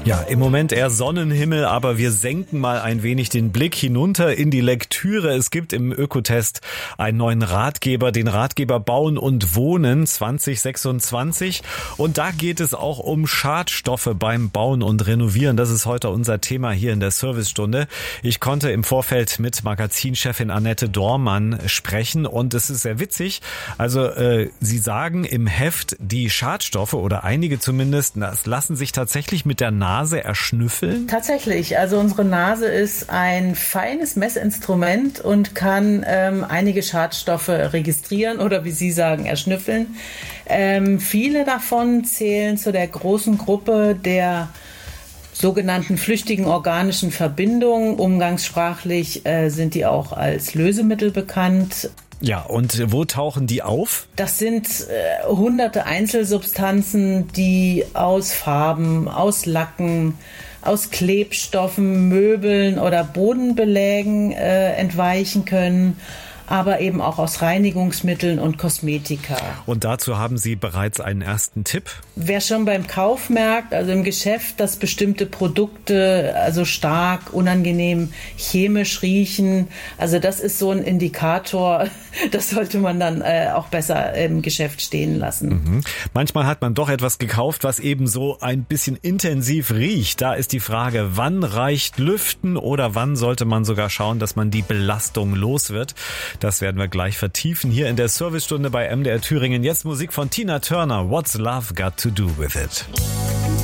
Ja, im Moment eher Sonnenhimmel, aber wir senken mal ein wenig den Blick hinunter in die Lektüre. Es gibt im Ökotest einen neuen Ratgeber, den Ratgeber Bauen und Wohnen 2026. Und da geht es auch um Schadstoffe beim Bauen und Renovieren. Das ist heute unser Thema hier in der Servicestunde. Ich konnte im Vorfeld mit Magazinchefin Annette Dormann sprechen und es ist sehr witzig. Also Sie sagen im Heft, die Schadstoffe oder einige zumindest, das lassen sich tatsächlich mit der Nase erschnüffeln? Tatsächlich. Also unsere Nase ist ein feines Messinstrument und kann einige Schadstoffe registrieren oder wie Sie sagen, erschnüffeln. Viele davon zählen zu der großen Gruppe der sogenannten flüchtigen organischen Verbindungen. Umgangssprachlich sind die auch als Lösemittel bekannt. Ja, und wo tauchen die auf? Das sind hunderte Einzelsubstanzen, die aus Farben, aus Lacken, aus Klebstoffen, Möbeln oder Bodenbelägen entweichen können, aber eben auch aus Reinigungsmitteln und Kosmetika. Und dazu haben Sie bereits einen ersten Tipp? Wer schon beim Kauf merkt, also im Geschäft, dass bestimmte Produkte also stark, unangenehm chemisch riechen, also das ist so ein Indikator, das sollte man dann auch besser im Geschäft stehen lassen. Mhm. Manchmal hat man doch etwas gekauft, was eben so ein bisschen intensiv riecht. Da ist die Frage, wann reicht Lüften oder wann sollte man sogar schauen, dass man die Belastung los wird? Das werden wir gleich vertiefen hier in der Servicestunde bei MDR Thüringen. Jetzt Musik von Tina Turner. What's Love Got to Do with It?